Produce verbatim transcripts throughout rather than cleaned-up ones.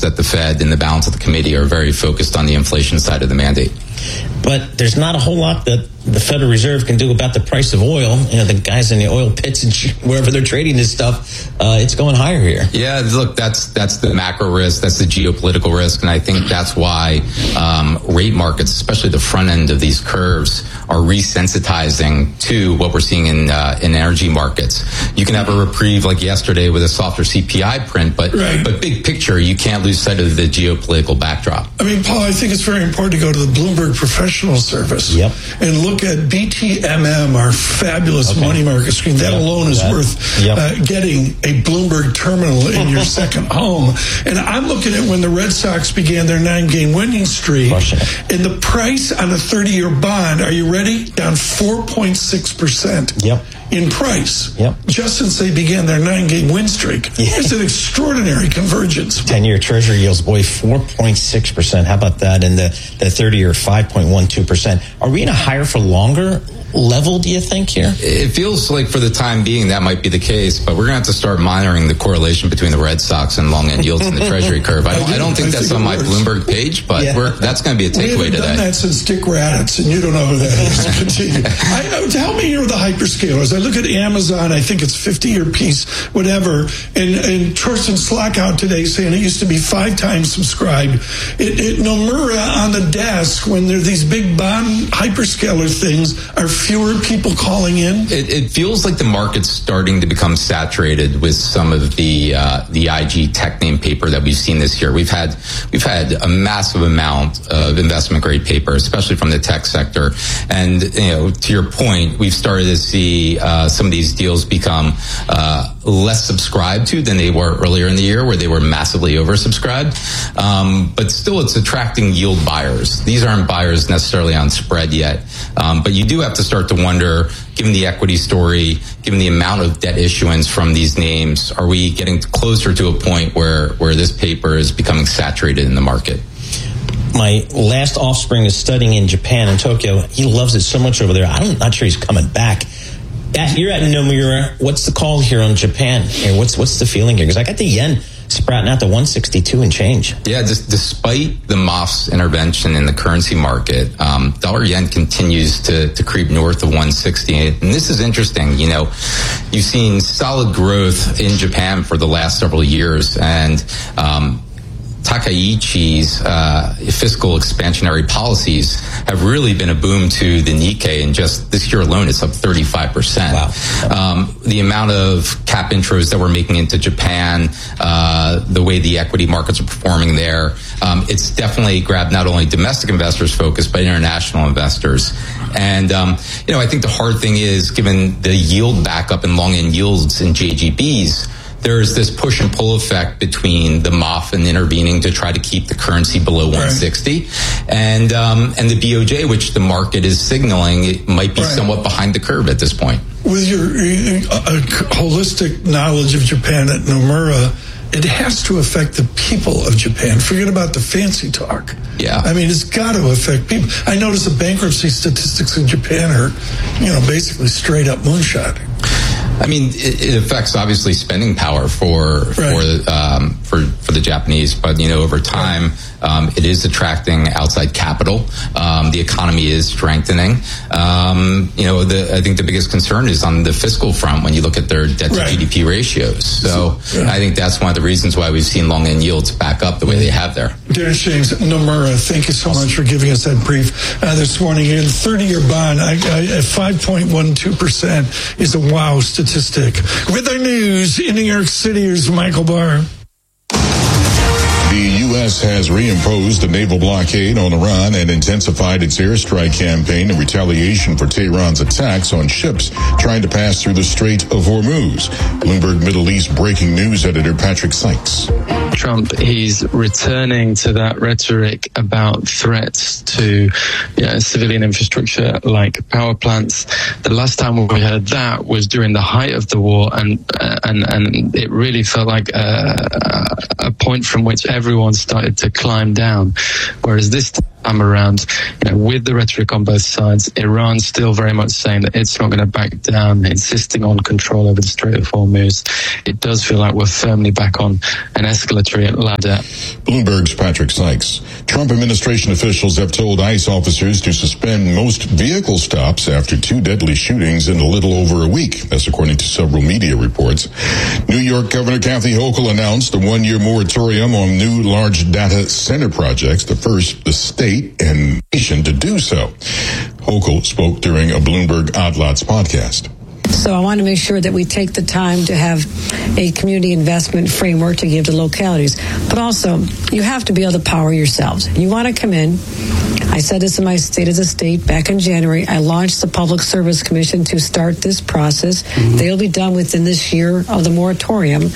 at the Fed and the balance of the committee are very focused on the inflation side of the mandate. But there's not a whole lot that the Federal Reserve can do about the price of oil. You know, the guys in the oil pits and wherever they're trading this stuff, uh, it's going higher here. Yeah, look, that's that's the macro risk, that's the geopolitical risk, and I think that's why um, rate markets, especially the front end of these curves, are resensitizing to what we're seeing in uh, in energy markets. You can have a reprieve like yesterday with a softer C P I print, but right. but big picture, you can't lose sight of the geopolitical backdrop. I mean, Paul, I think it's very important to go to the Bloomberg Professional Service yep. and look at B T M M, our fabulous okay. money market screen. That yep. alone is that, worth yep. uh, getting a Bloomberg terminal in your second home. And I'm looking at when the Red Sox began their nine-game winning streak, and the price on a thirty-year bond, are you ready? Down four point six percent. Yep. In price, yep. just since they began their nine-game win streak. Yeah. It's an extraordinary convergence. ten-year Treasury yields, boy, four point six percent. How about that? And the, the thirty-year, five point one two percent. Are we in a higher for longer level, do you think, here? It feels like for the time being that might be the case, but we're going to have to start monitoring the correlation between the Red Sox and long-end yields in the Treasury curve. I don't, I don't think I that's think on my works. Bloomberg page, but yeah. we're, that's going to be a takeaway today. We haven't done that since Dick Raditz, and you don't know who that is. Continue. I, I, tell me here with the hyperscalers. I look at Amazon, I think it's fifty-year piece, whatever, and, and Torsten Slack out today saying it used to be five times subscribed. It, it, Nomura on the desk, when there are these big bond hyperscaler things, are fewer people calling in? It, it feels like the market's starting to become saturated with some of the uh, the I G tech name paper that we've seen this year. We've had we've had a massive amount of investment grade paper, especially from the tech sector. And you know, to your point, we've started to see uh, some of these deals become uh, less subscribed to than they were earlier in the year, where they were massively oversubscribed. Um, but still, it's attracting yield buyers. These aren't buyers necessarily on spread yet, um, but you do have to start to wonder, given the equity story, given the amount of debt issuance from these names, are we getting closer to a point where, where this paper is becoming saturated in the market? My last offspring is studying in Japan, in Tokyo. He loves it so much over there. I'm not sure he's coming back. You're at Nomura. What's the call here on Japan? Here, what's what's the feeling here? Because I got the yen sprouting out to one sixty-two and change. Yeah, just despite the M O F's intervention in the currency market, um, dollar yen continues to, to creep north of one sixty. And this is interesting. You know, you've seen solid growth in Japan for the last several years, and um, Takaichi's uh, fiscal expansionary policies have really been a boom to the Nikkei, and just this year alone, it's up thirty-five percent. Wow. Um, the amount of cap intros that we're making into Japan, uh, the way the equity markets are performing there, um, it's definitely grabbed not only domestic investors' focus, but international investors. And, um, you know, I think the hard thing is, given the yield backup and long-end yields in J G Bs, there's this push and pull effect between the M O F and intervening to try to keep the currency below one sixty, right. and um, and the B O J, which the market is signaling it might be right. somewhat behind the curve at this point. With your uh, holistic knowledge of Japan at Nomura, it has to affect the people of Japan. Forget about the fancy talk. Yeah. I mean, it's got to affect people. I notice the bankruptcy statistics in Japan are, you know, basically straight up moonshot. I mean, it, it affects obviously spending power for right. for um, for for the Japanese, but you know, over time, um, it is attracting outside capital. Um, the economy is strengthening. Um, you know, the, I think the biggest concern is on the fiscal front when you look at their debt to right. G D P ratios. So, so yeah. I think that's one of the reasons why we've seen long end yields back up the way they have there. Darren James, Nomura, thank you so much for giving us that brief uh, this morning. In thirty-year bond, I, I, at five point one two percent is a wow statistic. With our news in New York City, here's Michael Barr. The U S has reimposed a naval blockade on Iran and intensified its airstrike campaign in retaliation for Tehran's attacks on ships trying to pass through the Strait of Hormuz. Bloomberg Middle East breaking news editor Patrick Sykes. Trump, he's returning to that rhetoric about threats to you know, civilian infrastructure like power plants. The last time we heard that was during the height of the war, and uh, and and it really felt like a, a point from which everyone started to climb down. Whereas this time around, you know, with the rhetoric on both sides, Iran's still very much saying that it's not going to back down, insisting on control over the Strait of Hormuz. It does feel like we're firmly back on an escalatory ladder. Bloomberg's Patrick Sykes. Trump administration officials have told ICE officers to suspend most vehicle stops after two deadly shootings in a little over a week. That's according to several media reports. New York Governor Kathy Hochul announced a one-year moratorium on new large data center projects, the first the state and nation to do so. Hochul spoke during a Bloomberg Odd Lots podcast. So I want to make sure that we take the time to have a community investment framework to give to localities. But also, you have to be able to power yourselves. You want to come in. I said this in my State of the State back in January. I launched the Public Service Commission to start this process. Mm-hmm. They'll be done within this year of the moratorium,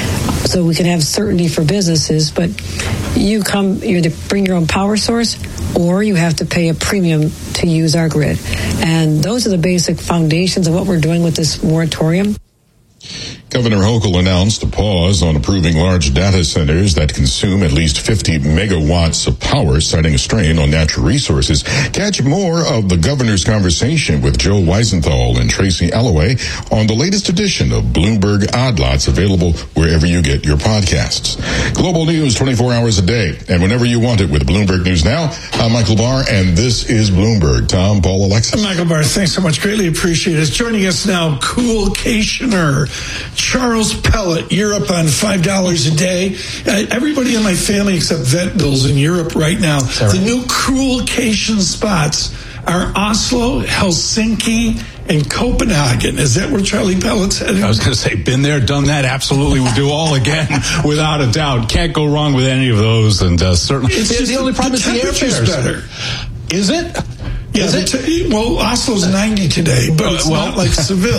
so we can have certainty for businesses. But you come, you either bring your own power source, or you have to pay a premium to use our grid. And those are the basic foundations of what we're doing with this moratorium. Governor Hochul announced a pause on approving large data centers that consume at least fifty megawatts of power, citing a strain on natural resources. Catch more of the governor's conversation with Joe Weisenthal and Tracy Alloway on the latest edition of Bloomberg Odd Lots, available wherever you get your podcasts. Global news twenty-four hours a day, and whenever you want it with Bloomberg News Now. I'm Michael Barr, and this is Bloomberg. Tom, Paul, Alexis. Michael Barr, thanks so much. Greatly appreciate it. Joining us now, Coolcationer Charles Pellet, Europe on five dollars a day. Uh, everybody in my family except vet bills in Europe right now. Right? The new Coolcation spots are Oslo, Helsinki, and Copenhagen. Is that where Charlie Pellet's heading? I was going to say, been there, done that. Absolutely, we do all again, without a doubt. Can't go wrong with any of those, and uh, certainly it's the, just the only problem the is the airfares. Better. Is it? Yeah, Is it? T- well, Oslo's ninety today, but it's well, not like Seville.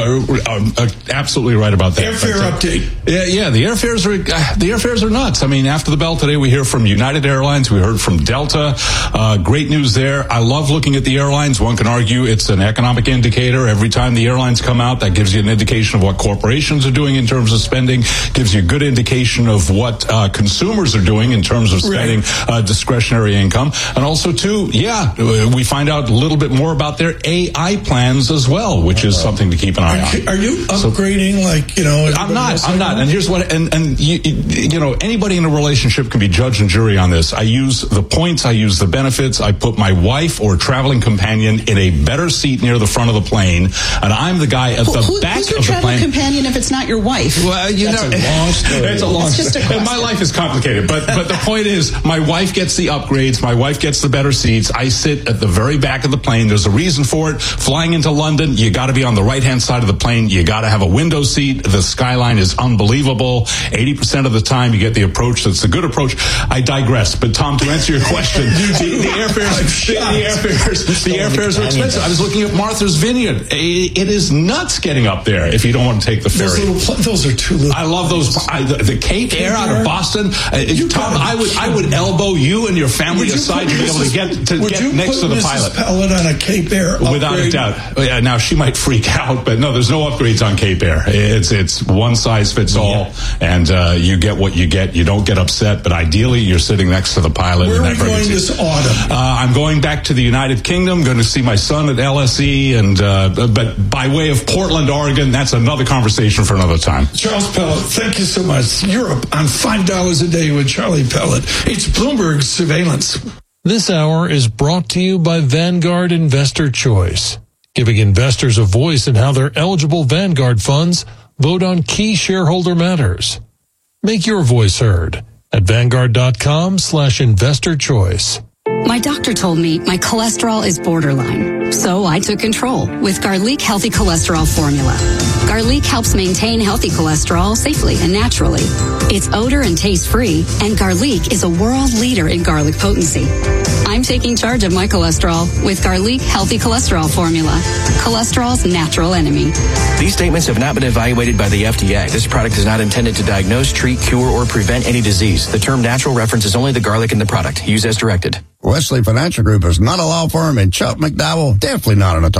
uh, uh, absolutely right about that. Airfare but, uh, update. Yeah, yeah, the airfares are uh, the airfares are nuts. I mean, after the bell today, we hear from United Airlines, we heard from Delta. Uh, great news there. I love looking at the airlines. One can argue it's an economic indicator. Every time the airlines come out, that gives you an indication of what corporations are doing in terms of spending. Gives you a good indication of what uh, consumers are doing in terms of spending right. uh, discretionary income. And also, too, yeah, we find out a little bit more about their A I plans as well, which is something to keep an eye on. Are you upgrading, so, like, you know? I'm not, I'm not. And here's what, and, and you, you know, anybody in a relationship can be judge and jury on this. I use the points, I use the benefits, I put my wife or traveling companion in a better seat near the front of the plane, and I'm the guy at who, the who, back who's your of the traveling plane. companion if it's not your wife? Well, you That's know, a long story. It's a long it's just a story. My life is complicated, but, but the point is, my wife gets the upgrades, my wife gets the better seats, I sit at the very back of the plane. There's a reason for it. Flying into London, you got to be on the right-hand side of the plane. You got to have a window seat. The skyline is unbelievable. eighty percent of the time, you get the approach that's a good approach. I digress. But, Tom, to answer your question, the, the airfares, the, the airfares, the airfares are expensive. I was looking at Martha's Vineyard. It is nuts getting up there if you don't want to take the ferry. Those, little, those are too little. I love those. I, the, the Cape, Cape Air out of Boston. Uh, Tom, I would I would elbow you and your family aside to be able to get to get next to the pilot. Pellet on a Cape Air upgrade? Without a doubt. Yeah, now, she might freak out, but no, there's no upgrades on Cape Air. It's it's one size fits all, yeah. and uh, you get what you get. You don't get upset, but ideally, you're sitting next to the pilot. Where in are that we going seat. this autumn? Uh, I'm going back to the United Kingdom, going to see my son at L S E, and uh, but by way of Portland, Oregon, that's another conversation for another time. Charles Pellet, thank you so much. Europe on five dollars a day with Charlie Pellet. It's Bloomberg Surveillance. This hour is brought to you by Vanguard Investor Choice, giving investors a voice in how their eligible Vanguard funds vote on key shareholder matters. Make your voice heard at Vanguard.com slash investor choice. My doctor told me my cholesterol is borderline, so I took control with Garlic Healthy Cholesterol Formula. Garlic helps maintain healthy cholesterol safely and naturally. It's odor and taste-free, and Garlic is a world leader in garlic potency. I'm taking charge of my cholesterol with Garlic Healthy Cholesterol Formula, cholesterol's natural enemy. These statements have not been evaluated by the F D A. This product is not intended to diagnose, treat, cure, or prevent any disease. The term natural references only the garlic in the product. Use as directed. Wesley Financial Group is not a law firm, and Chuck McDowell definitely not an attorney.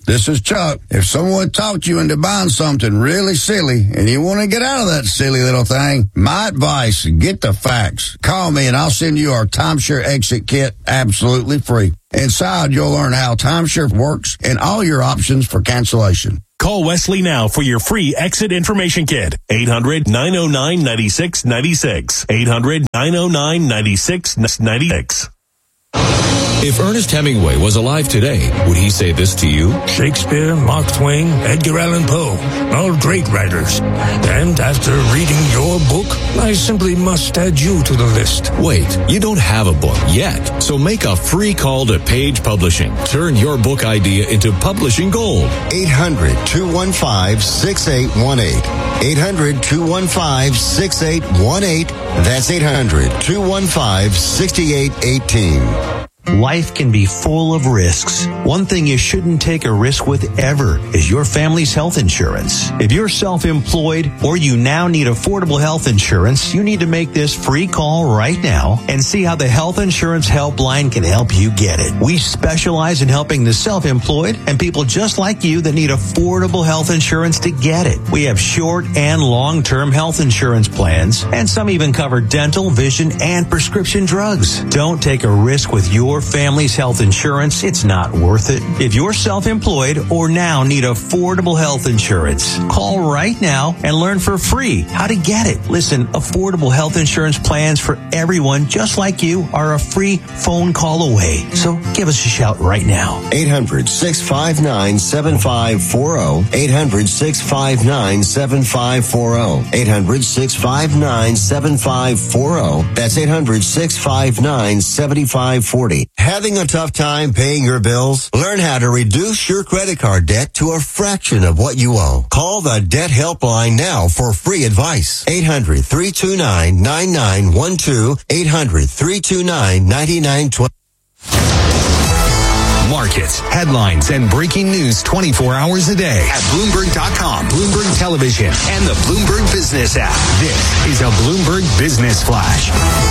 This is Chuck. If someone talked you into buying something really silly and you want to get out of that silly little thing, my advice, get the facts. Call me and I'll send you our timeshare exit kit absolutely free. Inside, you'll learn how timeshare works and all your options for cancellation. Call Wesley now for your free exit information kit. eight hundred, nine oh nine, nine six nine six. eight hundred, nine oh nine, nine six nine six. If Ernest Hemingway was alive today, would he say this to you? Shakespeare, Mark Twain, Edgar Allan Poe, all great writers. And after reading your book, I simply must add you to the list. Wait, you don't have a book yet, so make a free call to Page Publishing. Turn your book idea into publishing gold. eight hundred, two one five, six eight one eight. eight hundred, two one five, six eight one eight. That's eight hundred, two one five, six eight one eight. Life can be full of risks. One thing you shouldn't take a risk with ever is your family's health insurance. If you're self-employed or you now need affordable health insurance, you need to make this free call right now and see how the Health Insurance Helpline can help you get it. We specialize in helping the self-employed and people just like you that need affordable health insurance to get it. We have short and long-term health insurance plans, and some even cover dental, vision, and prescription drugs. Don't take a risk with your family's health insurance. It's not worth it. If you're self-employed or now need affordable health insurance, call right now and learn for free how to get it. Listen, affordable health insurance plans for everyone just like you are a free phone call away. So give us a shout right now. eight hundred, six five nine, seven five four zero. eight hundred, six five nine, seven five four zero. eight hundred, six five nine, seven five four zero. That's eight hundred, six five nine, seven five four zero. Having a tough time paying your bills? Learn how to reduce your credit card debt to a fraction of what you owe. Call the Debt Helpline now for free advice. eight hundred, three two nine, nine nine one two. eight hundred, three two nine, nine nine two zero. Markets, headlines, and breaking news twenty-four hours a day at Bloomberg dot com, Bloomberg Television, and the Bloomberg Business app. This is a Bloomberg Business Flash.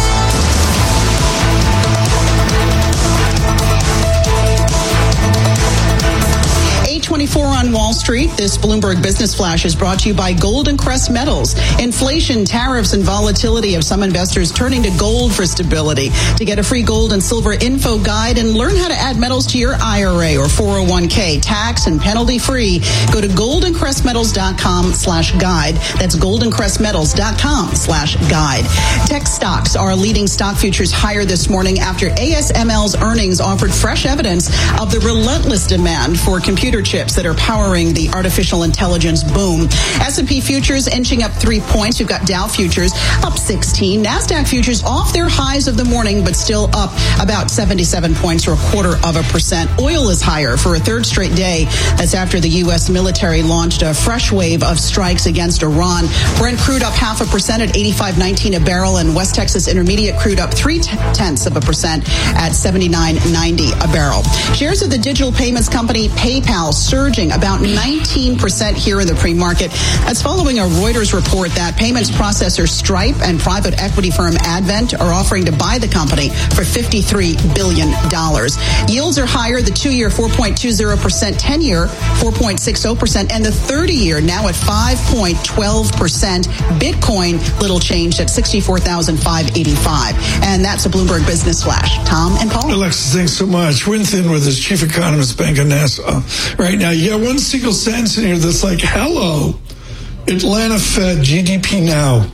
eight twenty-four on Wall Street. This Bloomberg Business Flash is brought to you by Golden Crest Metals. Inflation, tariffs, and volatility have some investors turning to gold for stability. To get a free gold and silver info guide and learn how to add metals to your I R A or four oh one k, tax and penalty free, go to golden crest metals dot com slash guide. That's golden crest metals dot com slash guide. Tech stocks are leading stock futures higher this morning after A S M L's earnings offered fresh evidence of the relentless demand for computer chips that are powering the artificial intelligence boom. S and P futures inching up three points. We've got Dow futures up sixteen. NASDAQ futures off their highs of the morning, but still up about seventy-seven points or a quarter of a percent. Oil is higher for a third straight day. That's after the U S military launched a fresh wave of strikes against Iran. Brent crude up half a percent at eighty-five nineteen a barrel, and West Texas Intermediate crude up three tenths of a percent at seventy-nine ninety a barrel. Shares of the digital payments company PayPal surging about nineteen percent here in the pre-market. That's following a Reuters report that payments processor Stripe and private equity firm Advent are offering to buy the company for fifty-three billion dollars. Yields are higher. The two-year four point two zero percent, ten-year four point six zero percent, and the thirty-year now at five point one two percent. Bitcoin little changed at sixty-four thousand five hundred eighty-five. And that's a Bloomberg Business Flash. Tom and Paul. Alexis, thanks so much. We're in thin with his chief economist, Bank of Nassau. Right now, you got one single sentence in here that's like, hello, Atlanta Fed G D P now,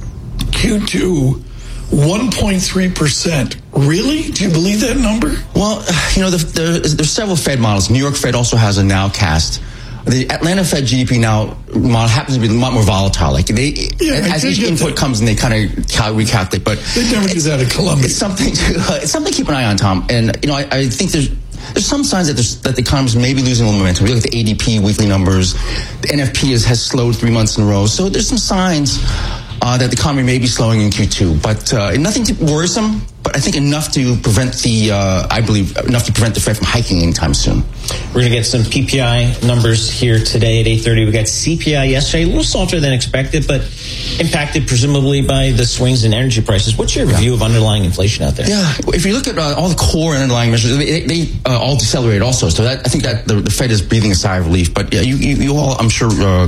Q two, one point three percent. Really? Do you believe that number? Well, you know, the, the, there's several Fed models. New York Fed also has a nowcast. The Atlanta Fed G D P now model happens to be a lot more volatile. Like they, yeah, as each input that. comes and they kind of recalculate. But they never do that at Columbia. It's something to uh, it's something to keep an eye on, Tom. And you know, I, I think there's. There's some signs that, there's, that the economy may be losing a little momentum. We look at the A D P weekly numbers. The N F P is, has slowed three months in a row. So there's some signs uh, that the economy may be slowing in Q two, but uh, nothing too worrisome. But I think enough to prevent the, uh, I believe, enough to prevent the Fed from hiking anytime soon. We're going to get some P P I numbers here today at eight thirty. We got C P I yesterday, a little softer than expected, but impacted presumably by the swings in energy prices. What's your yeah. view of underlying inflation out there? Yeah, if you look at uh, all the core underlying measures, they, they uh, all decelerate also. So that, I think that the, the Fed is breathing a sigh of relief. But yeah, you, you, you all, I'm sure, uh,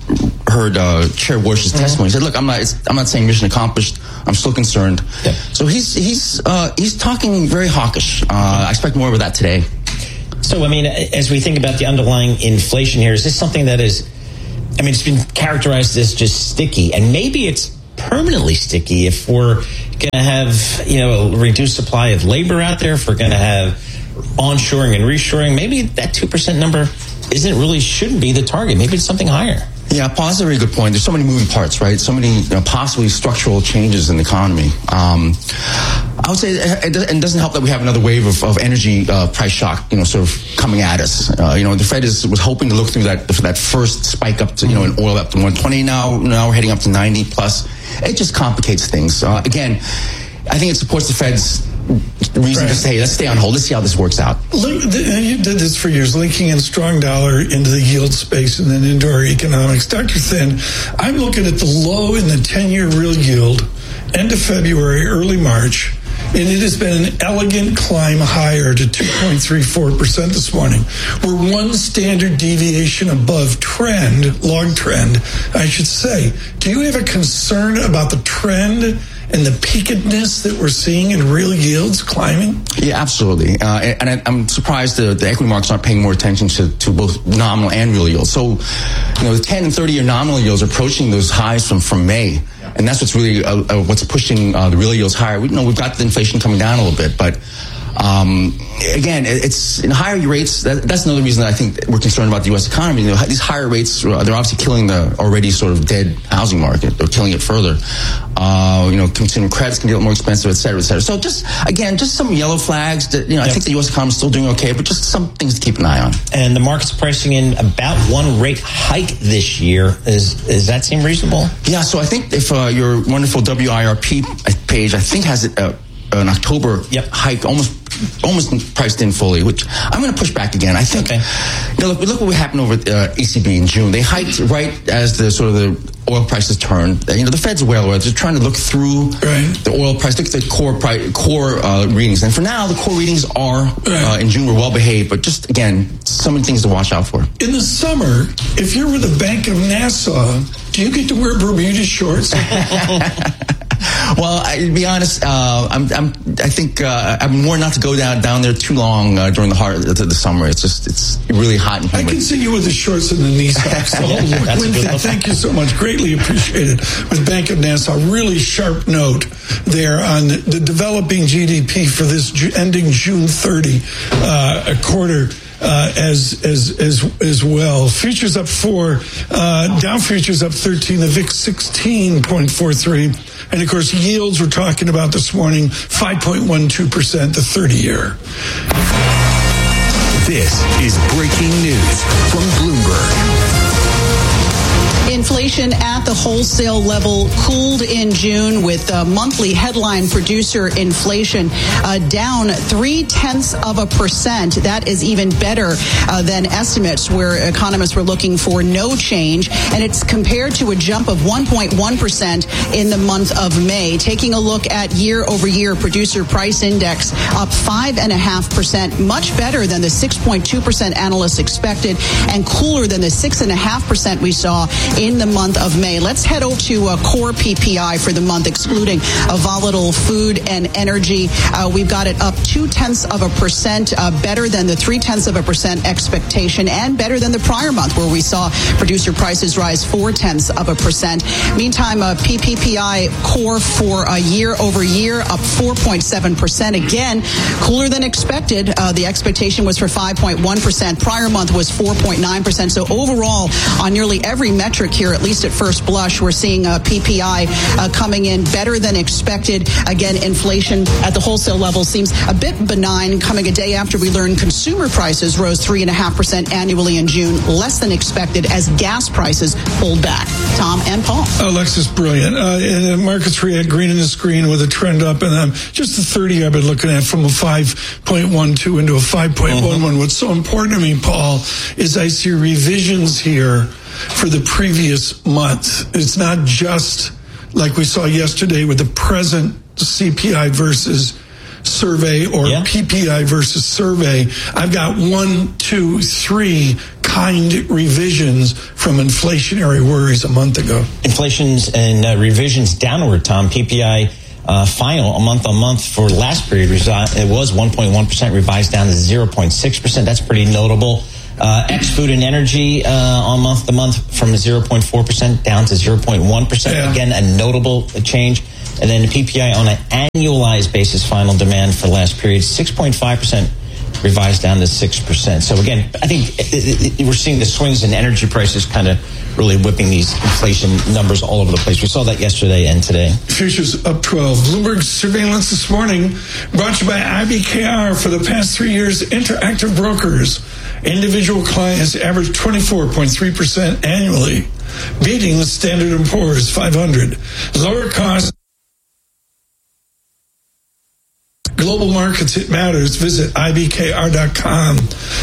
heard uh, Chair Warsh's mm-hmm. testimony. He said, "Look, I'm not. It's, I'm not saying mission accomplished. I'm still concerned." Yeah. So he's he's uh, he's talking very hawkish. Uh, I expect more of that today. So I mean, as we think about the underlying inflation here, is this something that is? I mean, it's been characterized as just sticky, and maybe it's permanently sticky if we're going to have you know a reduced supply of labor out there. If we're going to have onshoring and reshoring, maybe that two percent number isn't really shouldn't be the target. Maybe it's something higher. Yeah, Paul, that's a very good point. There's so many moving parts, right? So many you know, possibly structural changes in the economy. Um, I would say it, it doesn't help that we have another wave of, of energy uh, price shock, you know, sort of coming at us. Uh, you know, the Fed is, was hoping to look through that that first spike up to, you know, in oil up to one twenty. Now, now we're heading up to ninety plus. It just complicates things. Uh, again, I think it supports the Fed's reason right. to say, let's stay on hold. Let's see how this works out. Link, you did this for years, linking in strong dollar into the yield space and then into our economics. Doctor Thin, I'm looking at the low in the ten-year real yield, end of February, early March, and it has been an elegant climb higher to two point three four percent this morning. We're one standard deviation above trend, long trend, I should say. Do you have a concern about the trend and the peakedness that we're seeing in real yields climbing? Yeah, absolutely. Uh, and I, I'm surprised the, the equity markets aren't paying more attention to, to both nominal and real yields. So, you know, the ten and thirty-year nominal yields are approaching those highs from, from May. Yeah. And that's what's really uh, uh, what's pushing uh, the real yields higher. We you know we've got the inflation coming down a little bit, but um, again, it's in higher rates. That, that's another reason that I think we're concerned about the U S economy. You know, these higher rates, uh, they're obviously killing the already sort of dead housing market. They're killing it further. Uh, you know, consumer credits can get more expensive, et cetera, et cetera. So just, again, just some yellow flags that, you know, yep. I think the U S economy is still doing okay, but just some things to keep an eye on. And the market's pricing in about one rate hike this year. Is, does that seem reasonable? Yeah, so I think if uh, your wonderful W I R P page, I think has it, uh, an October yep. hike almost almost priced in fully, which I'm going to push back again. I think, okay. you know, look, look what happened over at uh, E C B in June. They hiked right as the sort of the oil prices turned. You know, the Fed's well aware. They're trying to look through right. the oil price, look at the core price, core uh, readings. And for now, the core readings are right. uh, in June were well behaved, but just again, so many things to watch out for. In the summer, if you're with the Bank of Nassau, do you get to wear Bermuda shorts? Well, I, to be honest, uh, I'm, I'm, I think uh, I'm more not to go down down there too long uh, during the heart of the, the summer. It's just it's really hot and humid. I can see you with the shorts and the knee socks. So Winfrey, thank you so much. Greatly appreciated. With Bank of Nassau, really sharp note there on the developing G D P for this ending June thirtieth uh, a quarter. Uh, as as as as well. Futures up four, uh, Dow futures up thirteen, the V I X sixteen point four three, and of course yields we're talking about this morning five point one two percent, the thirty-year. This is breaking news from Bloomberg. Inflation at the wholesale level cooled in June with uh, monthly headline producer inflation uh, down three-tenths of a percent. That is even better uh, than estimates where economists were looking for no change. And it's compared to a jump of one point one percent in the month of May. Taking a look at year-over-year producer price index up five point five percent, much better than the six point two percent analysts expected and cooler than the six point five percent we saw in the month of May. Let's head over to uh, core P P I for the month, excluding a volatile food and energy. Uh, we've got it up two tenths of a percent, uh, better than the three tenths of a percent expectation, and better than the prior month where we saw producer prices rise four tenths of a percent. Meantime, uh, P P P I core for a year over year up four point seven percent. Again, cooler than expected. Uh, the expectation was for five point one percent. Prior month was four point nine percent. So overall, on nearly every metric here, year, at least at first blush. We're seeing uh, P P I uh, coming in better than expected. Again, inflation at the wholesale level seems a bit benign, coming a day after we learned consumer prices rose three point five percent annually in June, less than expected as gas prices pulled back. Tom and Paul. Alexis, brilliant. Uh, and the markets react green in the screen with a trend up, and um, just the thirty I've been looking at from a five point one two into a five point one one. Mm-hmm. What's so important to me, Paul, is I see revisions here for the previous month. It's not just like we saw yesterday with the present C P I versus survey or yeah. P P I versus survey. I've got one, two, three kind revisions from inflationary worries a month ago. Inflations and uh, revisions downward, Tom. P P I uh, final a month on month for last period, it was one point one percent, revised down to zero point six percent. That's pretty notable. Uh, ex-food and energy uh, on month to month from zero point four percent down to zero point one percent. Yeah. Again, a notable change. And then the P P I on an annualized basis, final demand for last period, six point five percent, revised down to six percent. So again, I think it, it, we're seeing the swings in energy prices kind of really whipping these inflation numbers all over the place. We saw that yesterday and today. Futures up twelve. Bloomberg surveillance this morning brought to you by I B K R. For the past three years, Interactive Brokers. Individual clients average twenty-four point three percent annually, beating the Standard and Poor's five hundred. Lower costs. Global markets, it matters. Visit ibkr.com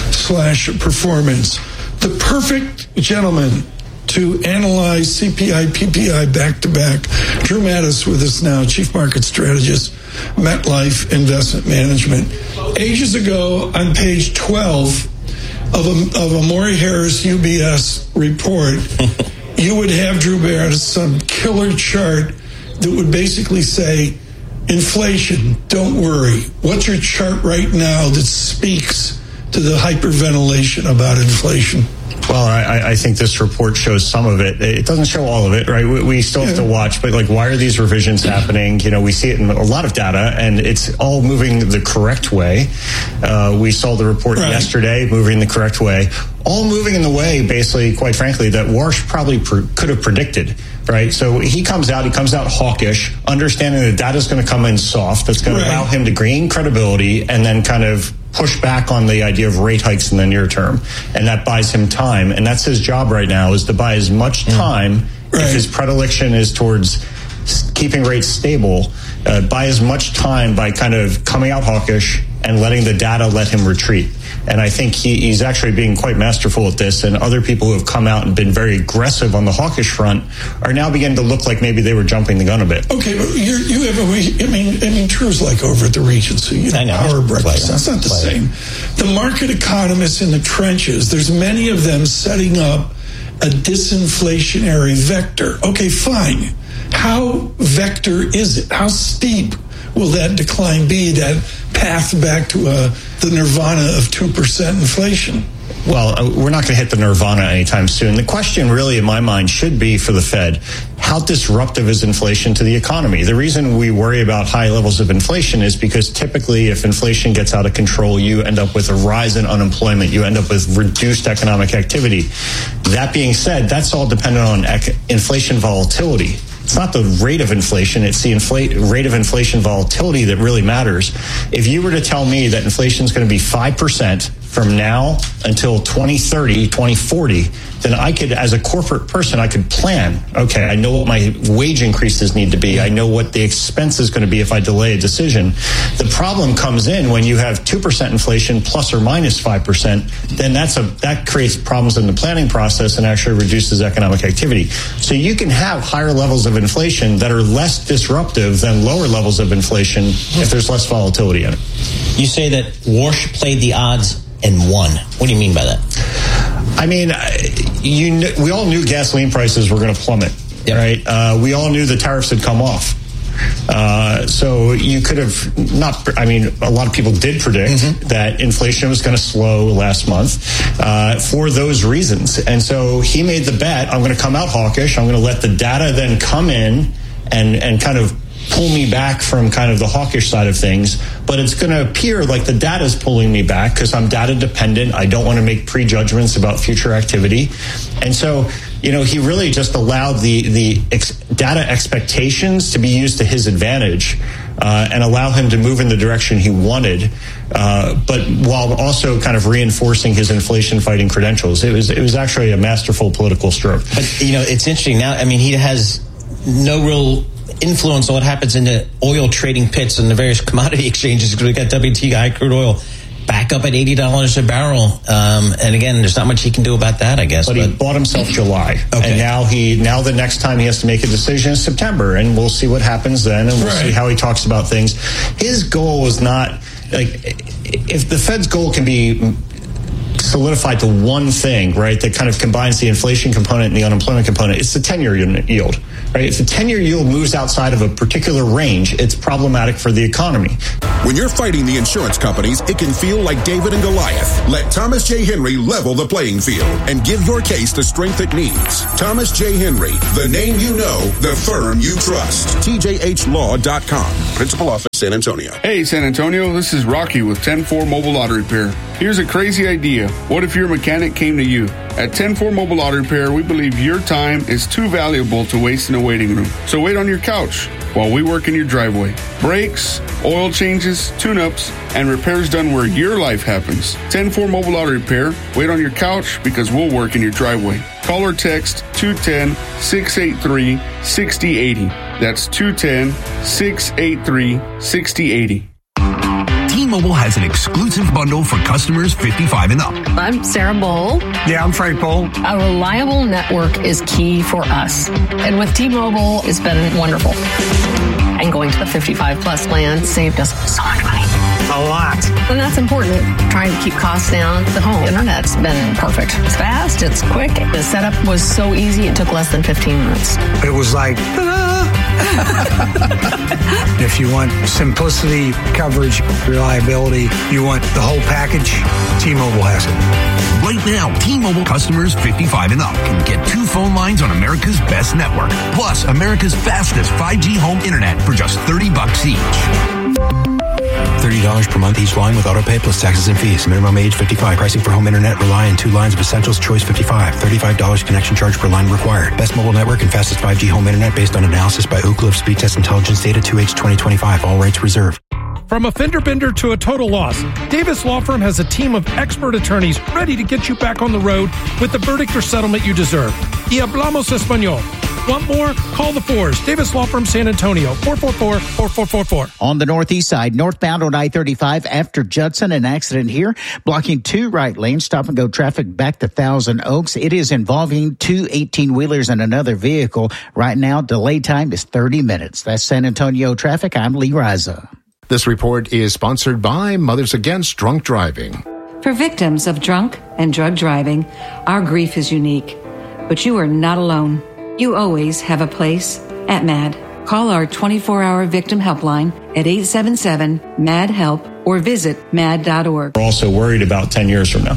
slash performance. The perfect gentleman to analyze C P I, P P I back to back. Drew Mattis with us now, Chief Market Strategist, MetLife Investment Management. Ages ago, on page twelve of a, of a Maury Harris U B S report, you would have, Drew Barrett, some killer chart that would basically say, inflation, don't worry. What's your chart right now that speaks to the hyperventilation about inflation? Well, I, I think this report shows some of it. It doesn't show all of it, right? We, we still have yeah. to watch, but like, why are these revisions happening? You know, we see it in a lot of data, and it's all moving the correct way. Uh, we saw the report right. yesterday, moving the correct way. All moving in the way, basically, quite frankly, that Warsh probably pr- could have predicted. Right, so he comes out, he comes out hawkish, understanding that data is going to come in soft. That's going right. to allow him to gain credibility and then kind of push back on the idea of rate hikes in the near term. And that buys him time. And that's his job right now, is to buy as much time right. if his predilection is towards keeping rates stable, uh, buy as much time by kind of coming out hawkish and letting the data let him retreat. And I think he, he's actually being quite masterful at this. And other people who have come out and been very aggressive on the hawkish front are now beginning to look like maybe they were jumping the gun a bit. Okay, but you're, you have a way. I mean, I mean, Drew's like over at the Regency. You know, I know. Power breakfast. That's not the Player. same. The market economists in the trenches, there's many of them setting up a disinflationary vector. Okay, fine. How vector is it? How steep will that decline be, that path back to uh, the nirvana of two percent inflation? Well, uh, we're not going to hit the nirvana anytime soon. The question really, in my mind, should be for the Fed, how disruptive is inflation to the economy? The reason we worry about high levels of inflation is because typically if inflation gets out of control, you end up with a rise in unemployment. You end up with reduced economic activity. That being said, that's all dependent on ec- inflation volatility. It's not the rate of inflation, it's the inflate, rate of inflation volatility that really matters. If you were to tell me that inflation is going to be five percent from now until twenty thirty, twenty forty, then I could, as a corporate person, I could plan. Okay, I know what my wage increases need to be. I know what the expense is going to be if I delay a decision. The problem comes in when you have two percent inflation plus or minus five percent, then that's a, that creates problems in the planning process and actually reduces economic activity. So you can have higher levels of inflation that are less disruptive than lower levels of inflation if there's less volatility in it. You say that Warsh played the odds and won. What do you mean by that? I mean, you kn- we all knew gasoline prices were going to plummet, yep. right? Uh, we all knew the tariffs had come off. Uh, so you could have not, I mean, a lot of people did predict mm-hmm. that inflation was going to slow last month uh, for those reasons. And so he made the bet, I'm going to come out hawkish. I'm going to let the data then come in and, and kind of pull me back from kind of the hawkish side of things, but it's going to appear like the data is pulling me back because I'm data dependent. I don't want to make prejudgments about future activity. And so you know, he really just allowed the, the ex- data expectations to be used to his advantage uh, and allow him to move in the direction he wanted, uh, but while also kind of reinforcing his inflation-fighting credentials. It was, it was actually a masterful political stroke. But, you know, it's interesting now. I mean, he has no real influence on what happens in the oil trading pits and the various commodity exchanges, because we've got W T I crude oil back up at eighty dollars a barrel. Um, and again, there's not much he can do about that, I guess. But, but he bought himself July. Okay. And now he now the next time he has to make a decision is September. And we'll see what happens then. And we'll right. see how he talks about things. His goal is not, like, if the Fed's goal can be solidified to one thing, right, that kind of combines the inflation component and the unemployment component, it's the ten-year yield, right? If the ten-year yield moves outside of a particular range, it's problematic for the economy. When you're fighting the insurance companies, it can feel like David and Goliath. Let Thomas J. Henry level the playing field and give your case the strength it needs. Thomas J. Henry, the name you know, the firm you trust. T J H law dot com. Principal Office, San Antonio. Hey, San Antonio, this is Rocky with ten four Mobile Auto Repair. Here's a crazy idea. What if your mechanic came to you? At ten four Mobile Auto Repair, we believe your time is too valuable to waste in a waiting room. So wait on your couch while we work in your driveway. Brakes, oil changes, tune-ups, and repairs done where your life happens. ten four Mobile Auto Repair. Wait on your couch because we'll work in your driveway. Call or text two one zero, six eight three, six zero eight zero. That's two one zero, six eight three, six zero eight zero. T-Mobile has an exclusive bundle for customers fifty-five and up. I'm Sarah Bowl. Yeah, I'm Frank Bowl. A reliable network is key for us. And with T-Mobile, it's been wonderful. And going to the fifty-five plus plan saved us so much money. A lot. And that's important. Trying to keep costs down. The home internet's been perfect. It's fast, it's quick. The setup was so easy, it took less than fifteen minutes. It was like, if you want simplicity, coverage, reliability, you want the whole package, T-Mobile has it. Right now, T-Mobile customers fifty-five and up can get two phone lines on America's best network, plus America's fastest five G home internet for just thirty bucks each. thirty dollars per month each line with autopay plus taxes and fees. Minimum age fifty-five. Pricing for home internet rely on two lines of Essentials Choice fifty-five. thirty-five dollars connection charge per line required. Best mobile network and fastest five G home internet based on analysis by Ookla of Speed Test Intelligence data two H twenty twenty-five. All rights reserved. From a fender bender to a total loss, Davis Law Firm has a team of expert attorneys ready to get you back on the road with the verdict or settlement you deserve. Y hablamos español. Want more? Call the fours. Davis Law Firm San Antonio, four four four, four four four four. On the northeast side, northbound on I thirty-five after Judson, an accident here, blocking two right lanes, stop and go traffic back to Thousand Oaks. It is involving two eighteen-wheelers and another vehicle. Right now, delay time is thirty minutes. That's San Antonio traffic. I'm Lee Riza. This report is sponsored by Mothers Against Drunk Driving. For victims of drunk and drug driving, our grief is unique, but you are not alone. You always have a place at MAD. Call our twenty-four hour victim helpline at eight seven seven, M A D, HELP or visit mad dot org. We're also worried about ten years from now.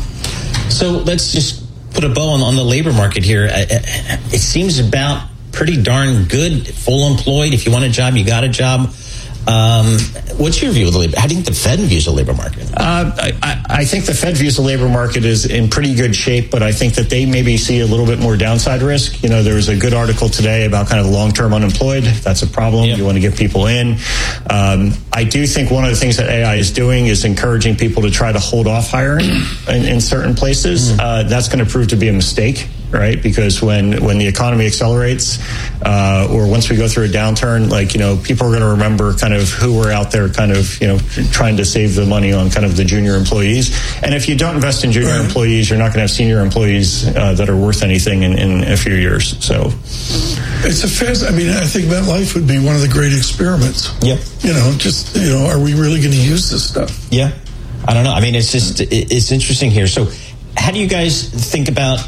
So let's just put a bow on, on the labor market here. It seems about pretty darn good, full employed. If you want a job, you got a job. Um, what's your view of the labor? How do you think the Fed views the labor market? Uh, I, I think the Fed views the labor market is in pretty good shape, but I think that they maybe see a little bit more downside risk. You know, there was a good article today about kind of long-term unemployed. That's a problem. Yep. You want to get people in. Um, I do think one of the things that A I is doing is encouraging people to try to hold off hiring in, in certain places. Mm. Uh, that's going to prove to be a mistake. Right, because when, when the economy accelerates, uh, or once we go through a downturn, like, you know, people are going to remember kind of who were out there kind of, you know, trying to save the money on kind of the junior employees. And if you don't invest in junior right. employees, you're not going to have senior employees uh, that are worth anything in, in a few years. So it's a fast. I mean, I think MetLife would be one of the great experiments. Yep. You know, just, you know, are we really going to use this stuff? Yeah. I don't know. I mean, it's just, it's interesting here. So how do you guys think about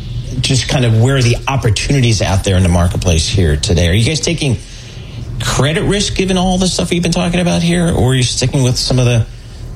just kind of where are the opportunities out there in the marketplace here today? Are you guys taking credit risk given all the stuff we've been talking about here, or are you sticking with some of the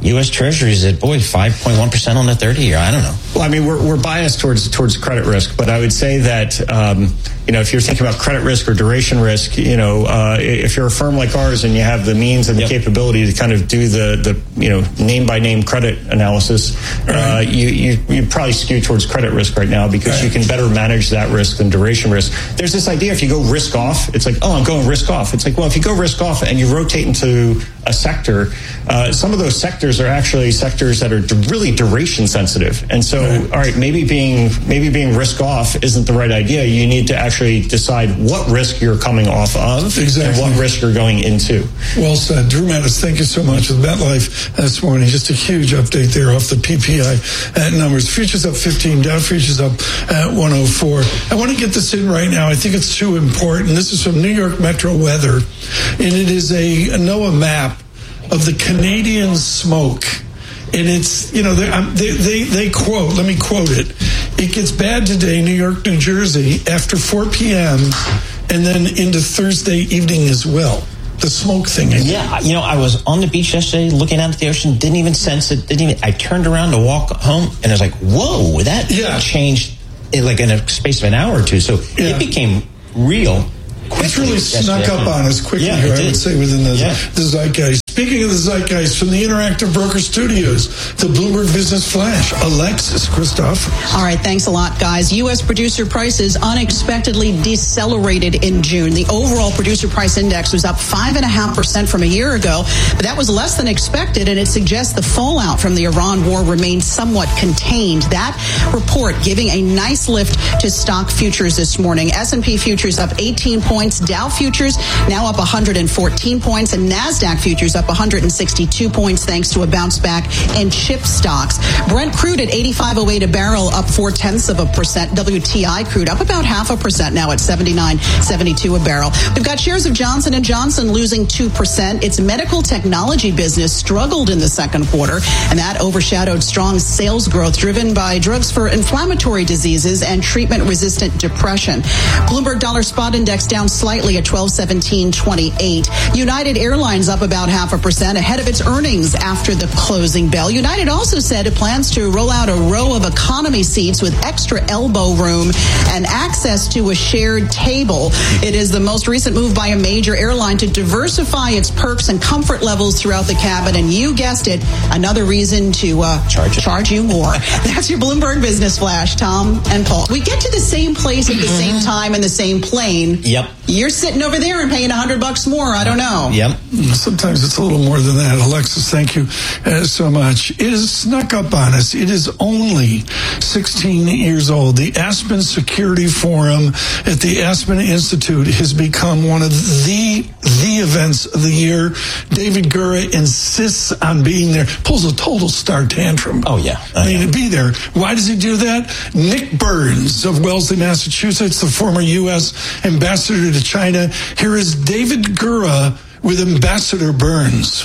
U S Treasuries at, boy, five point one percent on the thirty-year. I don't know. Well, I mean, we're, we're biased towards towards credit risk, but I would say that, um, you know, if you're thinking about credit risk or duration risk, you know, uh, if you're a firm like ours and you have the means and the yep. capability to kind of do the, the you know, name-by-name credit analysis, right. uh, you, you, you probably skew towards credit risk right now because right. you can better manage that risk than duration risk. There's this idea if you go risk off, it's like, oh, I'm going risk off. It's like, well, if you go risk off and you rotate into a sector, uh, some of those sectors are actually sectors that are really duration sensitive. And so, right. all right, maybe being maybe being risk off isn't the right idea. You need to actually decide what risk you're coming off of exactly. and what risk you're going into. Well said. Drew Mattis, thank you so much with MetLife this morning. Just a huge update there off the P P I uh, numbers. Futures up fifteen, Dow futures up at one oh four. I want to get this in right now. I think it's too important. This is from New York Metro Weather, and it is a, a NOAA map of the Canadian smoke. And it's, you know, they, um, they, they, they quote, let me quote it. It gets bad today, New York, New Jersey, after four p.m. and then into Thursday evening as well. The smoke thing. Yeah, you know, I was on the beach yesterday looking out at the ocean, didn't even sense it, didn't even, I turned around to walk home and I was like, whoa, that yeah. changed in like in a space of an hour or two. So yeah. it became real. It's really snuck up on us quickly yeah, here, I would say, within the, yeah. the zeitgeist. Speaking of the zeitgeist, from the Interactive Broker Studios, the Bloomberg Business Flash, Alexis Christoph. All right, thanks a lot, guys. U S producer prices unexpectedly decelerated in June. The overall producer price index was up five point five percent from a year ago, but that was less than expected, and it suggests the fallout from the Iran war remains somewhat contained. That report giving a nice lift to stock futures this morning. S and P futures up eighteen points, Dow futures now up one hundred fourteen points, and NASDAQ futures up one hundred sixty-two points thanks to a bounce back in chip stocks. Brent crude at eighty-five oh eight a barrel, up four tenths of a percent. W T I crude up about half a percent now at seventy-nine seventy-two a barrel. We've got shares of Johnson and Johnson losing two percent. Its medical technology business struggled in the second quarter, and that overshadowed strong sales growth driven by drugs for inflammatory diseases and treatment-resistant depression. Bloomberg Dollar Spot Index down slightly at twelve seventeen twenty-eight. United Airlines up about half a percent ahead of its earnings after the closing bell. United also said it plans to roll out a row of economy seats with extra elbow room and access to a shared table. It is the most recent move by a major airline to diversify its perks and comfort levels throughout the cabin, and you guessed it, another reason to uh, charge, charge you more. That's your Bloomberg Business Flash, Tom and Paul. We get to the same place at the same time in the same plane. Yep. You're sitting over there and paying a hundred bucks more. I don't know. Yep. Sometimes it's a little more than that. Alexis, thank you uh, so much. It is snuck up on us. It is only sixteen years old. The Aspen Security Forum at the Aspen Institute has become one of the the events of the year. David Gura insists on being there. Pulls a total star tantrum. Oh, yeah. I mean, to be there. Why does he do that? Nick Burns of Wellesley, Massachusetts, the former U S ambassador to China. Here is David Gura with Ambassador Burns.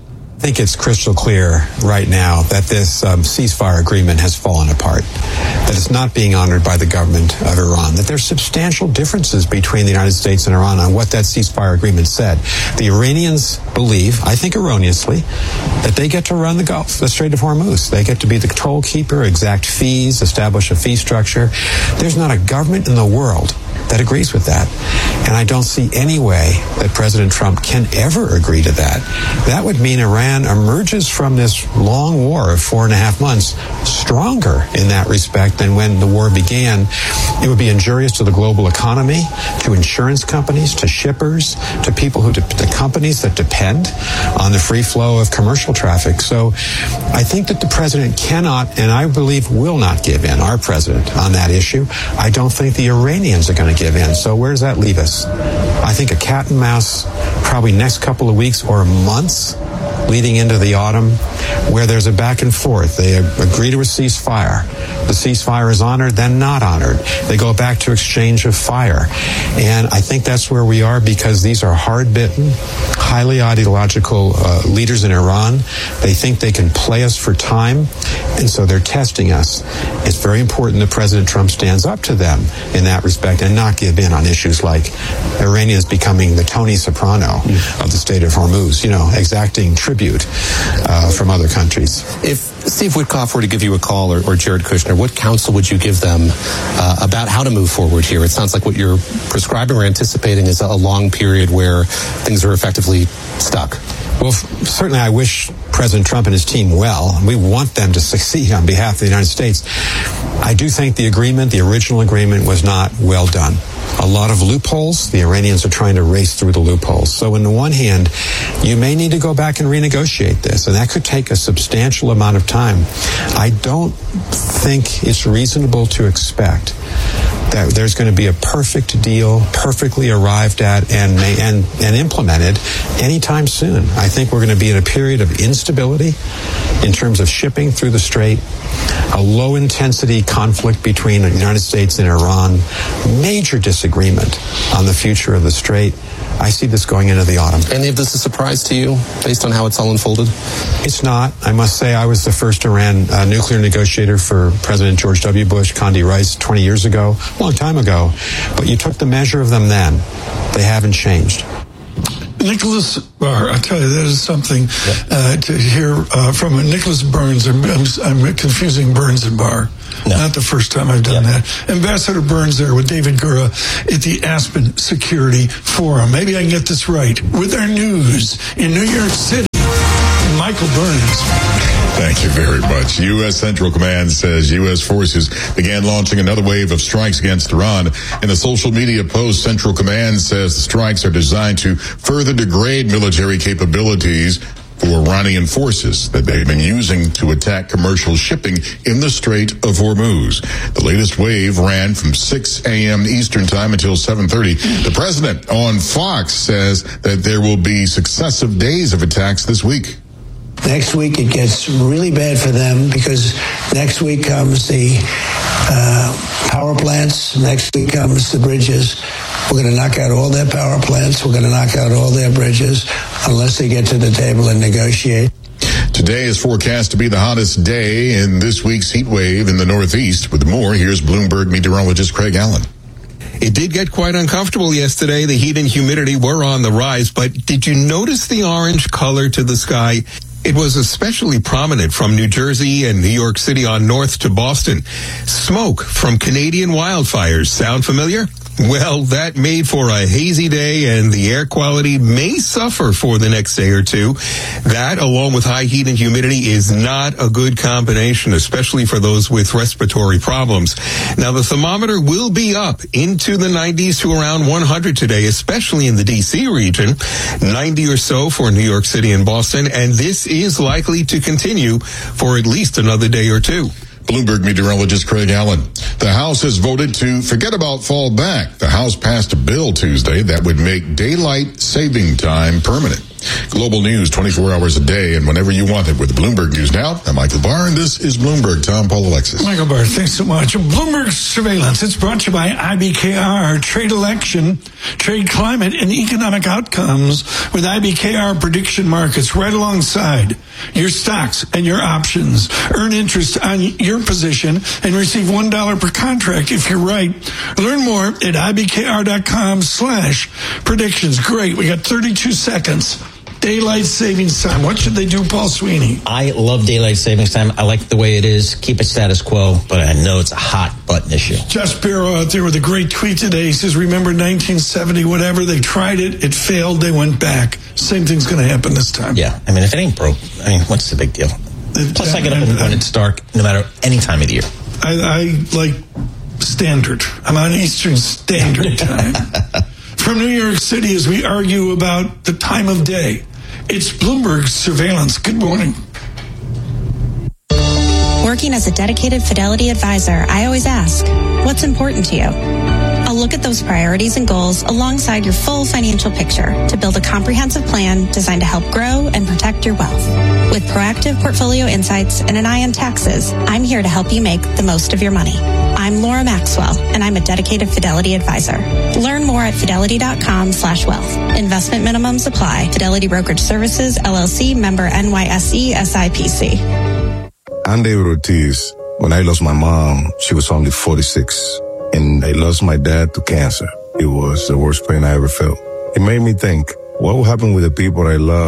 I think it's crystal clear right now that this um, ceasefire agreement has fallen apart, that it's not being honored by the government of Iran, that there's substantial differences between the United States and Iran on what that ceasefire agreement said. The Iranians believe, I think erroneously, that they get to run the Gulf, the Strait of Hormuz. They get to be the toll keeper, exact fees, establish a fee structure. There's not a government in the world that agrees with that. And I don't see any way that President Trump can ever agree to that. That would mean Iran emerges from this long war of four and a half months stronger in that respect than when the war began. It would be injurious to the global economy, to insurance companies, to shippers, to people who, de- to companies that depend on the free flow of commercial traffic. So I think that the president cannot, and I believe will not give in, our president, on that issue. I don't think the Iranians are going to give in. So where does that leave us? I think a cat and mouse, probably next couple of weeks or months leading into the autumn, where there's a back and forth. They agree to a ceasefire. The ceasefire is honored, then not honored. They go back to exchange of fire. And I think that's where we are, because these are hard-bitten, highly ideological uh, leaders in Iran. They think they can play us for time, and so they're testing us. It's very important that President Trump stands up to them in that respect and not give in on issues like Iranians becoming the Tony Soprano of the Strait of Hormuz, you know, exacting tribute tribute uh, from other countries. If Steve Witkoff were to give you a call, or, or Jared Kushner, what counsel would you give them uh, about how to move forward here? It sounds like what you're prescribing or anticipating is a long period where things are effectively stuck. Well, certainly I wish President Trump and his team well. We want them to succeed on behalf of the United States. I do think the agreement, the original agreement, was not well done. A lot of loopholes. The Iranians are trying to race through the loopholes. So on the one hand, you may need to go back and renegotiate this, and that could take a substantial amount of time. I don't think it's reasonable to expect that there's going to be a perfect deal, perfectly arrived at and may, and, and implemented anytime soon. I think we're going to be in a period of instability in terms of shipping through the Strait, a low-intensity conflict between the United States and Iran, major disagreement on the future of the Strait. I see this going into the autumn. Any of this a surprise to you, based on how it's all unfolded? It's not. I must say I was the first Iran uh, nuclear negotiator for President George W. Bush, Condi Rice, twenty years ago, a long time ago. But you took the measure of them then. They haven't changed. Nicholas Barr, I tell you, that is something uh, to hear uh, from Nicholas Burns. I'm, I'm, I'm confusing Burns and Barr. No. Not the first time I've done yeah. that. Ambassador Burns there with David Gura at the Aspen Security Forum. Maybe I can get this right. With our news in New York City, Michael Burns. Thank you very much. U S. Central Command says U S forces began launching another wave of strikes against Iran. In a social media post, Central Command says the strikes are designed to further degrade military capabilities for Iranian forces that they've been using to attack commercial shipping in the Strait of Hormuz. The latest wave ran from six a.m. Eastern time until seven thirty. The president on Fox says that there will be successive days of attacks this week. Next week it gets really bad for them because next week comes the uh, power plants. Next week comes the bridges. We're going to knock out all their power plants. We're going to knock out all their bridges unless they get to the table and negotiate. Today is forecast to be the hottest day in this week's heat wave in the Northeast. With more, here's Bloomberg meteorologist Craig Allen. It did get quite uncomfortable yesterday. The heat and humidity were on the rise, but did you notice the orange color to the sky? It was especially prominent from New Jersey and New York City on north to Boston. Smoke from Canadian wildfires. Sound familiar? Well, that made for a hazy day, and the air quality may suffer for the next day or two. That, along with high heat and humidity, is not a good combination, especially for those with respiratory problems. Now, the thermometer will be up into the nineties to around one hundred today, especially in the D C region, ninety or so for New York City and Boston, and this is likely to continue for at least another day or two. Bloomberg meteorologist Craig Allen. The House has voted to forget about fall back. The House passed a bill Tuesday that would make daylight saving time permanent. Global news twenty-four hours a day and whenever you want it with Bloomberg News Now. I'm Michael Barr, and this is Bloomberg. Tom Paul Alexis. Michael Barr, thanks so much. Bloomberg Surveillance. It's brought to you by I B K R, Trade Election, Trade Climate, and Economic Outcomes with I B K R Prediction Markets right alongside your stocks and your options. Earn interest on your position and receive one dollar per contract if you're right. Learn more at ibkr.com slash predictions. Great. We got thirty-two seconds. Daylight savings time. What should they do, Paul Sweeney? I love daylight savings time. I like the way it is. Keep it status quo, but I know it's a hot button issue. Josh Barrow out there with a great tweet today. He says, remember nineteen seventy, whatever, they tried it, it failed, they went back. Same thing's going to happen this time. Yeah, I mean, if it ain't broke, I mean, what's the big deal? Plus, I get up when it's dark, no matter any time of the year. I, I like standard. I'm on Eastern Standard Time. From New York City, as we argue about the time of day, it's Bloomberg Surveillance. Good morning. Working as a dedicated Fidelity advisor, I always ask, what's important to you? I'll look at those priorities and goals alongside your full financial picture to build a comprehensive plan designed to help grow and protect your wealth. With proactive portfolio insights and an eye on taxes, I'm here to help you make the most of your money. I'm Laura Maxwell, and I'm a dedicated Fidelity advisor. Learn more at fidelity.com slash wealth. Investment minimums apply. Fidelity Brokerage Services, L L C, member N Y S E, S I P C. I'm David Ortiz. When I lost my mom, she was only forty-six. And I lost my dad to cancer. It was the worst pain I ever felt. It made me think, what will happen with the people I love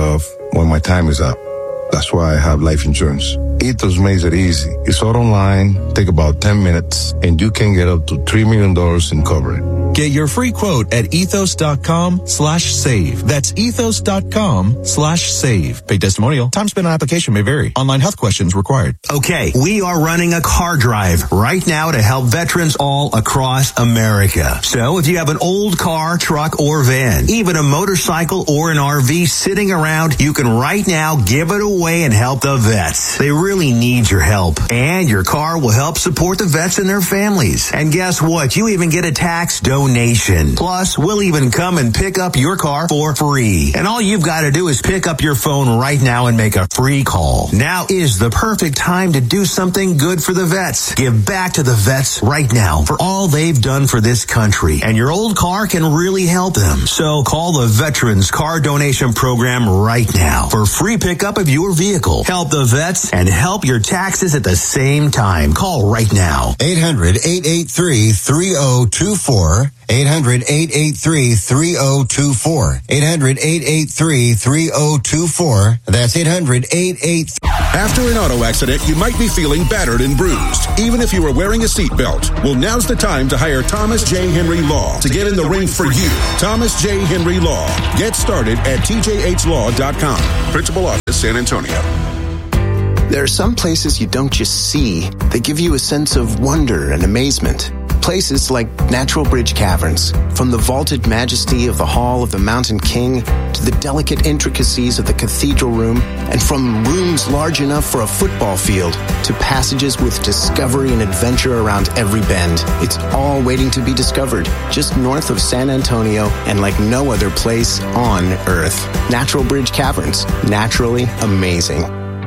when my time is up. That's why I have life insurance. Ethos makes it easy. It's all online, take about ten minutes, and you can get up to three million dollars in coverage. Get your free quote at ethos.com slash save. That's ethos.com slash save. Paid testimonial. Time spent on application may vary. Online health questions required. Okay, we are running a car drive right now to help veterans all across America. So if you have an old car, truck, or van, even a motorcycle or an R V sitting around, you can right now give it away and help the vets. They really need your help. And your car will help support the vets and their families. And guess what? You even get a tax donation. Donation. Plus, we'll even come and pick up your car for free. And all you've got to do is pick up your phone right now and make a free call. Now is the perfect time to do something good for the vets. Give back to the vets right now for all they've done for this country. And your old car can really help them. So call the Veterans Car Donation Program right now for free pickup of your vehicle. Help the vets and help your taxes at the same time. Call right now. eight hundred, eight eight three, three oh two four. eight hundred, eight eight three, three oh two four. eight hundred, eight eight three, three oh two four. That's eight hundred, eight eight three. After an auto accident, you might be feeling battered and bruised, even if you are wearing a seatbelt. Well, now's the time to hire Thomas J. Henry Law to get in the ring for you. Thomas J. Henry Law. Get started at T J H law dot com. Principal Office, San Antonio. There are some places you don't just see. They give you a sense of wonder and amazement. Places like Natural Bridge Caverns. From the vaulted majesty of the Hall of the Mountain King to the delicate intricacies of the cathedral room, and from rooms large enough for a football field to passages with discovery and adventure around every bend. It's all waiting to be discovered just north of San Antonio and like no other place on Earth. Natural Bridge Caverns. Naturally amazing.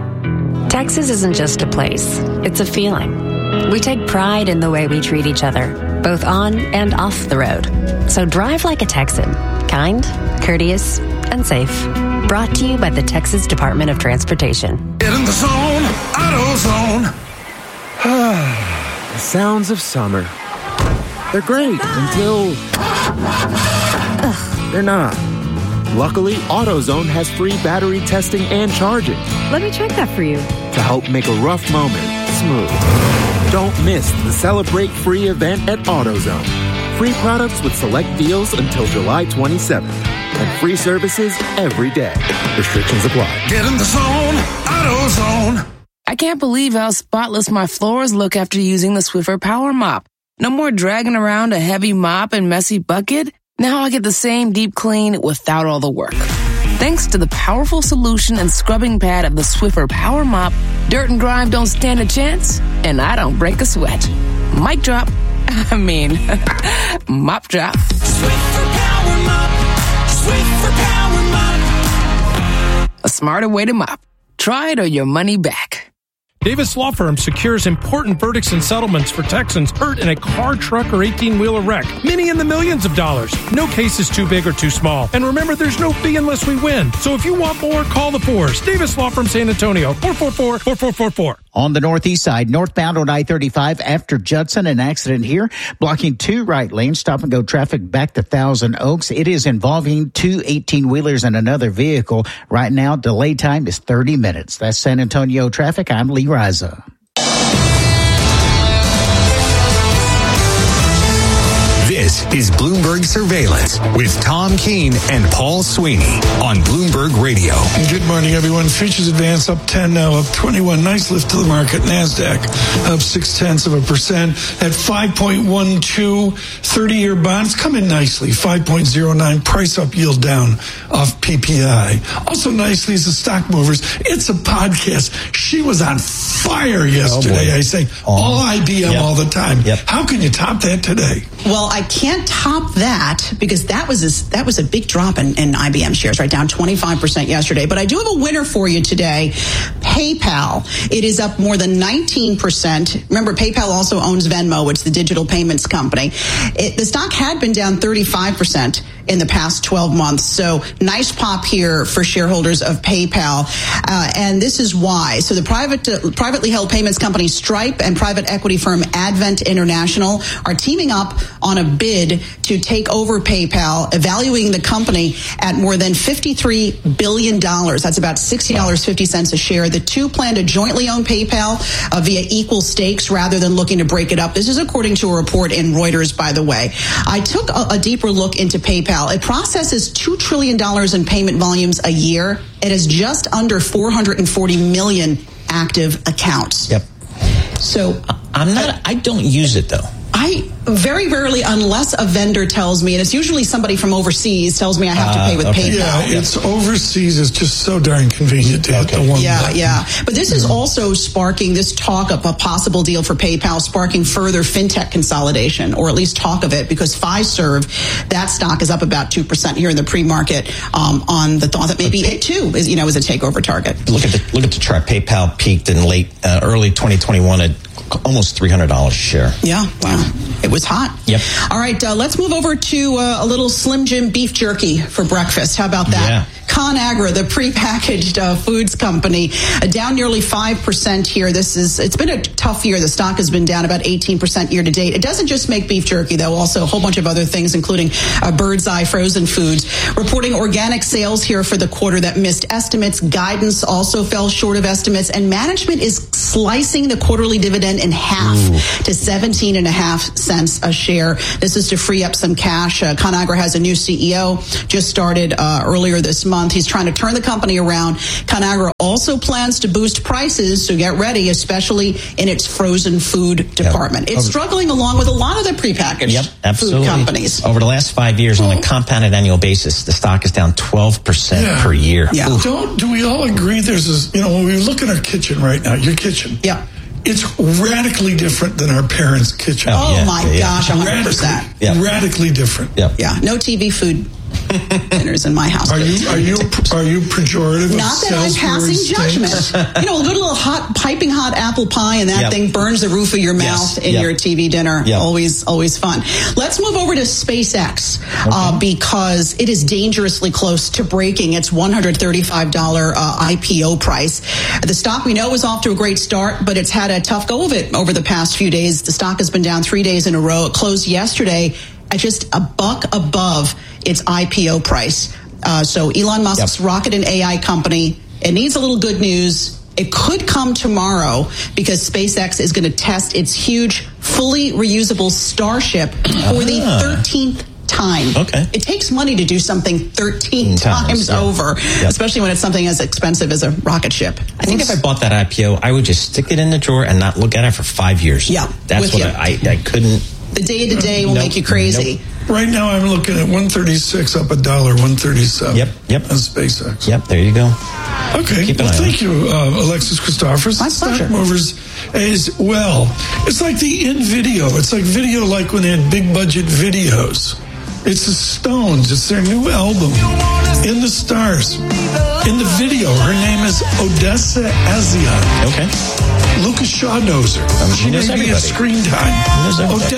Texas isn't just a place, it's a feeling. We take pride in the way we treat each other, both on and off the road. So drive like a Texan, kind, courteous, and safe. Brought to you by the Texas Department of Transportation. Get in the zone, AutoZone. The sounds of summer. They're great until Ugh, they're not. Luckily, AutoZone has free battery testing and charging. Let me check that for you. To help make a rough moment smooth. Don't miss the Celebrate Free event at AutoZone. Free products with select deals until July twenty-seventh. And free services every day. Restrictions apply. Get in the zone, AutoZone. I can't believe how spotless my floors look after using the Swiffer Power Mop. No more dragging around a heavy mop and messy bucket. Now I get the same deep clean without all the work. Thanks to the powerful solution and scrubbing pad of the Swiffer Power Mop, dirt and grime don't stand a chance, and I don't break a sweat. Mic drop. I mean, mop drop. Swiffer Power Mop. Swiffer Power Mop. A smarter way to mop. Try it or your money back. Davis Law Firm secures important verdicts and settlements for Texans hurt in a car, truck, or eighteen-wheeler wreck. Many in the millions of dollars. No case is too big or too small. And remember, there's no fee unless we win. So if you want more, call the Fours. Davis Law Firm San Antonio, four four four, four four four four. On the northeast side, northbound on I thirty-five after Judson, an accident here, blocking two right lanes, stop-and-go traffic back to Thousand Oaks. It is involving two eighteen-wheelers and another vehicle. Right now, delay time is thirty minutes. That's San Antonio traffic. I'm Lee Riza. This is Bloomberg Surveillance with Tom Keene and Paul Sweeney on Bloomberg Radio. Good morning, everyone. Futures advance up ten now, up twenty-one. Nice lift to the market. NASDAQ up six tenths of a percent at five point one two. thirty-year bonds come in nicely. five point oh nine. Price up, yield down off P P I. Also nicely is the stock movers. It's a podcast. She was on fire yesterday. Oh, I say all I B M yep. all the time. Yep. How can you top that today? Well, I can't top that because that was a, that was a big drop in, in I B M shares, right down twenty-five percent yesterday. But I do have a winner for you today. PayPal. It is up more than nineteen percent. Remember, PayPal also owns Venmo. It's the digital payments company. It, the stock had been down thirty-five percent. in the past twelve months. So nice pop here for shareholders of PayPal. Uh, and this is why. So the private, uh, privately held payments company Stripe and private equity firm Advent International are teaming up on a bid to take over PayPal, evaluating the company at more than fifty-three billion dollars. That's about sixty dollars and fifty cents a share. The two plan to jointly own PayPal uh, via equal stakes rather than looking to break it up. This is according to a report in Reuters, by the way. I took a, a deeper look into PayPal. It processes two trillion dollars in payment volumes a year. It has just under four hundred forty million active accounts. Yep. So I'm not, I don't use it though. I very rarely, unless a vendor tells me, and it's usually somebody from overseas tells me I have to pay with uh, okay. PayPal. Yeah, it's overseas. It's just so darn convenient to hit the one Yeah, button. yeah. But this is also sparking this talk of a possible deal for PayPal, sparking further fintech consolidation, or at least talk of it, because Fiserv, that stock is up about two percent here in the pre-market um, on the thought that maybe it too is, you know, is a takeover target. Look at the look at the chart. PayPal peaked in late, uh, early twenty twenty-one at almost three hundred dollars a share. Yeah, wow. It was hot. Yep. All right, uh, let's move over to uh, a little Slim Jim beef jerky for breakfast. How about that? Yeah. ConAgra, the prepackaged uh, foods company, uh, down nearly five percent here. This is, it's been a tough year. The stock has been down about eighteen percent year to date. It doesn't just make beef jerky, though, also a whole bunch of other things, including uh, Bird's Eye frozen foods. Reporting organic sales here for the quarter that missed estimates. Guidance also fell short of estimates, and management is slicing the quarterly dividend in half Ooh. to seventeen and a half cents a share. This is to free up some cash. Uh, ConAgra has a new C E O, just started uh, earlier this month. He's trying to turn the company around. ConAgra also plans to boost prices, so get ready, especially in its frozen food department. Yep. It's struggling along with a lot of the prepackaged yep, absolutely. food companies. Over the last five years, on a compounded annual basis, the stock is down twelve percent Yeah. per year. Yeah. Oof. Don't do we all agree there's this, you know, when we look at our kitchen right now, your kitchen. Yeah. It's radically different than our parents' kitchen. Oh, yeah, my yeah, gosh, one hundred Radically, percent. Yeah. radically different. Yep. Yeah, no T V food dinners in my house. Are you are you are you pejorative? of Not that I'm Salisbury passing steaks? judgment. You know, a good little hot, piping hot apple pie, and that Yep. thing burns the roof of your mouth Yes. in Yep. your T V dinner. Yep. Always, always fun. Let's move over to SpaceX uh, because it is dangerously close to breaking its one hundred thirty-five dollars uh, I P O price. The stock, we know, is off to a great start, but it's had a tough go of it over the past few days. The stock has been down three days in a row. It closed yesterday at just a buck above its I P O price. Uh, so Elon Musk's Yep. rocket and A I company, it needs a little good news. It could come tomorrow because SpaceX is going to test its huge, fully reusable Starship for the Ah. thirteenth time. Okay. It takes money to do something thirteen Times, times yeah. over, Yep. especially when it's something as expensive as a rocket ship. I think if I bought that I P O, I would just stick it in the drawer and not look at it for five years. Yeah, That's with what you. I, I, I couldn't. The day to day will Nope. make you crazy. Right now, I'm looking at one thirty-six up a dollar, one thirty-seven. Yep, yep. On SpaceX. Yep, there you go. Okay. Keep an Well, eye on thank you, uh, Alexis Christophers. My pleasure. Stock Movers as well. It's like the in video. It's like video like when they had big budget videos. It's the Stones. It's their new album, In the Stars. In the video, her name is Odessa Azion. Okay. Lucas Shaw knows her. Um, she She knows may be at everybody. screen time. Knows everybody.